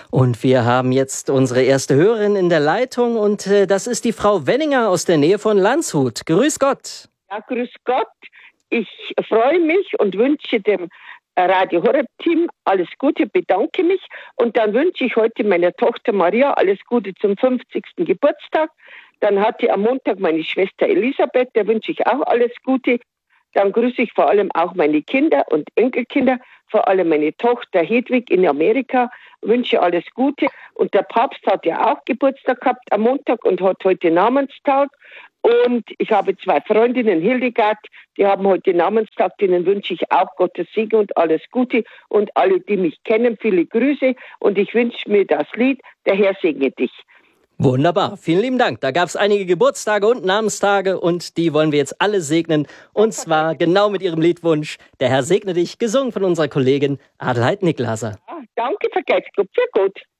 Und wir haben jetzt unsere erste Hörerin in der Leitung und das ist die Frau Wenninger aus der Nähe von Landshut. Grüß Gott. Ja, grüß Gott. Ich freue mich und wünsche dem Radio Horeb-Team alles Gute, bedanke mich. Und dann wünsche ich heute meiner Tochter Maria alles Gute zum 50. Geburtstag. Dann hatte am Montag meine Schwester Elisabeth, der wünsche ich auch alles Gute. Dann grüße ich vor allem auch meine Kinder und Enkelkinder, vor allem meine Tochter Hedwig in Amerika, wünsche alles Gute. Und der Papst hat ja auch Geburtstag gehabt am Montag und hat heute Namenstag. Und ich habe 2 Freundinnen, Hildegard, die haben heute Namenstag, denen wünsche ich auch Gottes Segen und alles Gute. Und alle, die mich kennen, viele Grüße. Und ich wünsche mir das Lied, der Herr segne dich. Wunderbar, vielen lieben Dank. Da gab es einige Geburtstage und Namenstage und die wollen wir jetzt alle segnen. Und zwar genau mit Ihrem Liedwunsch, der Herr segne dich, gesungen von unserer Kollegin Adelheid Niklaser. Ja, danke, vergesst gut, sehr gut.